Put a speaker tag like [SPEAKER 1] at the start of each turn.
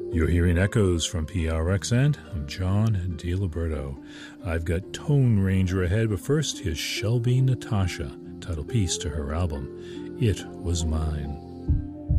[SPEAKER 1] You're hearing echoes from PRXN. I'm John DiLiberto. I've got Tone Ranger ahead, but first, here's Shelby Natasha, title piece to her album, It Was Mine.